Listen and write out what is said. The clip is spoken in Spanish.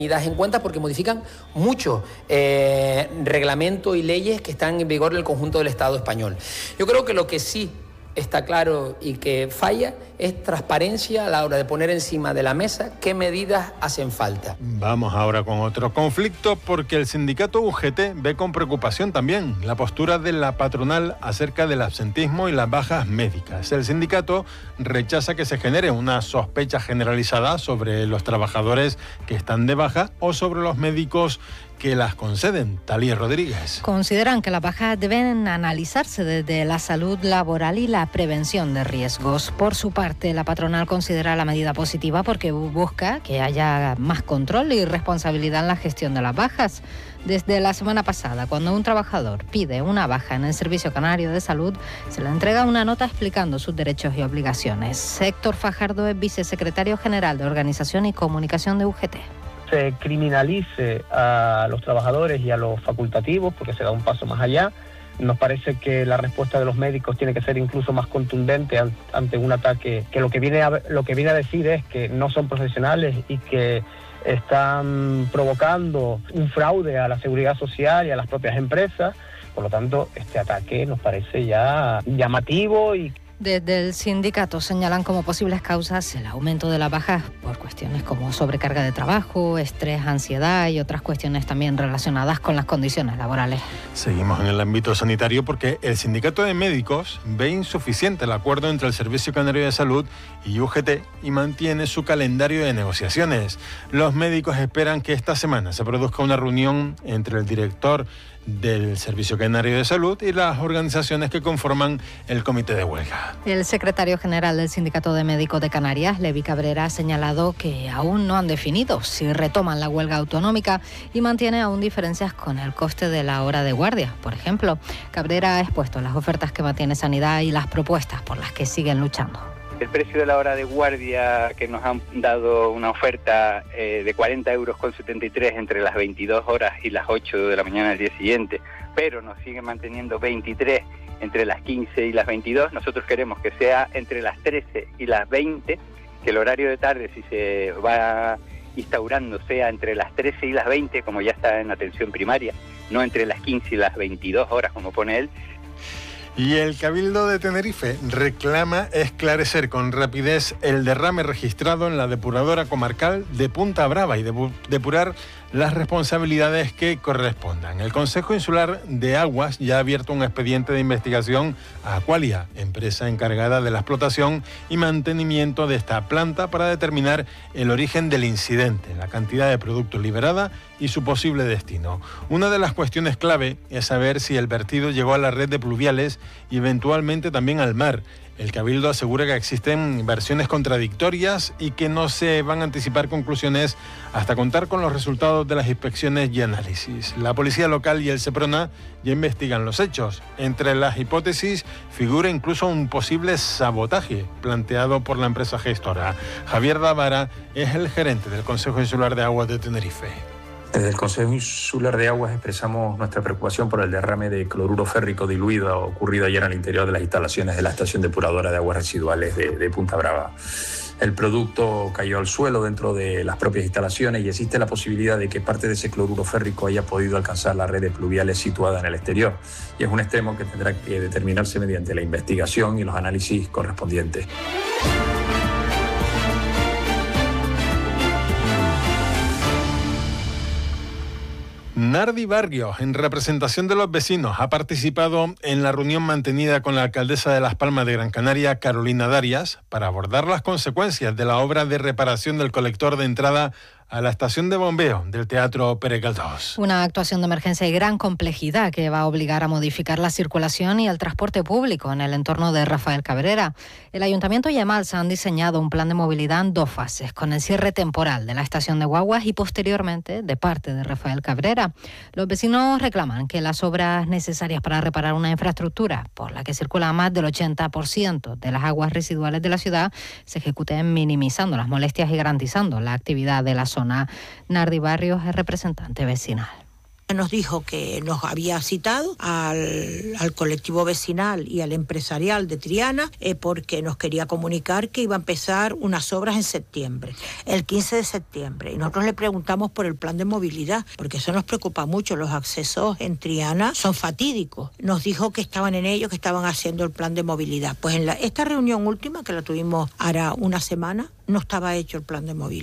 en cuenta porque modifican mucho reglamentos y leyes que están en vigor en el conjunto del Estado español. Yo creo que lo que sí está claro y que falla es transparencia a la hora de poner encima de la mesa qué medidas hacen falta. Vamos ahora con otro conflicto, porque el sindicato UGT ve con preocupación también la postura de la patronal acerca del absentismo y las bajas médicas. El sindicato rechaza que se genere una sospecha generalizada sobre los trabajadores que están de baja o sobre los médicos que las conceden. Talía Rodríguez. Consideran que las bajas deben analizarse desde la salud laboral y la prevención de riesgos. Por su parte, la patronal considera la medida positiva porque busca que haya más control y responsabilidad en la gestión de las bajas. Desde la semana pasada, cuando un trabajador pide una baja en el Servicio Canario de Salud, se le entrega una nota explicando sus derechos y obligaciones. Héctor Fajardo es vicesecretario general de Organización y Comunicación de UGT. Se criminalice a los trabajadores y a los facultativos, porque se da un paso más allá. Nos parece que la respuesta de los médicos tiene que ser incluso más contundente ante un ataque que lo que viene a decir es que no son profesionales y que están provocando un fraude a la seguridad social y a las propias empresas. Por lo tanto, este ataque nos parece ya llamativo y... Desde el sindicato señalan como posibles causas el aumento de las bajas por cuestiones como sobrecarga de trabajo, estrés, ansiedad y otras cuestiones también relacionadas con las condiciones laborales. Seguimos en el ámbito sanitario porque el sindicato de médicos ve insuficiente el acuerdo entre el Servicio Canario de Salud y UGT y mantiene su calendario de negociaciones. Los médicos esperan que esta semana se produzca una reunión entre el director del Servicio Canario de Salud y las organizaciones que conforman el comité de huelga. El secretario general del Sindicato de Médicos de Canarias, Levi Cabrera, ha señalado que aún no han definido si retoman la huelga autonómica y mantiene aún diferencias con el coste de la hora de guardia. Por ejemplo, Cabrera ha expuesto las ofertas que mantiene Sanidad y las propuestas por las que siguen luchando. El precio de la hora de guardia, que nos han dado una oferta de 40,73 euros entre las 22 horas y las 8 de la mañana del día siguiente, pero nos siguen manteniendo 23 entre las 15 y las 22. Nosotros queremos que sea entre las 13 y las 20, que el horario de tarde, si se va instaurando, sea entre las 13 y las 20, como ya está en atención primaria, no entre las 15 y las 22 horas, como pone él. Y el Cabildo de Tenerife reclama esclarecer con rapidez el derrame registrado en la depuradora comarcal de Punta Brava y depurar las responsabilidades que correspondan. El Consejo Insular de Aguas ya ha abierto un expediente de investigación a Aqualia, empresa encargada de la explotación y mantenimiento de esta planta, para determinar el origen del incidente, la cantidad de productos liberada y su posible destino. Una de las cuestiones clave es saber si el vertido llegó a la red de pluviales y eventualmente también al mar. El Cabildo asegura que existen versiones contradictorias y que no se van a anticipar conclusiones hasta contar con los resultados de las inspecciones y análisis. La policía local y el Seprona ya investigan los hechos. Entre las hipótesis figura incluso un posible sabotaje planteado por la empresa gestora. Javier Davara es el gerente del Consejo Insular de Aguas de Tenerife. Desde el Consejo Insular de Aguas expresamos nuestra preocupación por el derrame de cloruro férrico diluido ocurrido ayer al interior de las instalaciones de la estación depuradora de aguas residuales de Punta Brava. El producto cayó al suelo dentro de las propias instalaciones y existe la posibilidad de que parte de ese cloruro férrico haya podido alcanzar la red de pluviales situada en el exterior. Y es un extremo que tendrá que determinarse mediante la investigación y los análisis correspondientes. Nardi Barrios, en representación de los vecinos, ha participado en la reunión mantenida con la alcaldesa de Las Palmas de Gran Canaria, Carolina Darias, para abordar las consecuencias de la obra de reparación del colector de entrada a la estación de bombeo del Teatro Pérez Galdós. Una actuación de emergencia y gran complejidad que va a obligar a modificar la circulación y el transporte público en el entorno de Rafael Cabrera. El Ayuntamiento y EMALSA han diseñado un plan de movilidad en 2 fases, con el cierre temporal de la estación de guaguas y posteriormente de parte de Rafael Cabrera. Los vecinos reclaman que las obras necesarias para reparar una infraestructura por la que circula más del 80% de las aguas residuales de la ciudad se ejecuten minimizando las molestias y garantizando la actividad de la zona. Nardi Barrios es representante vecinal. Nos dijo que nos había citado al colectivo vecinal y al empresarial de Triana porque nos quería comunicar que iba a empezar unas obras en septiembre, el 15 de septiembre. Y nosotros le preguntamos por el plan de movilidad, porque eso nos preocupa mucho. Los accesos en Triana son fatídicos. Nos dijo que estaban en ello, que estaban haciendo el plan de movilidad. Pues en esta reunión última, que la tuvimos hará una semana, no estaba hecho el plan de movilidad.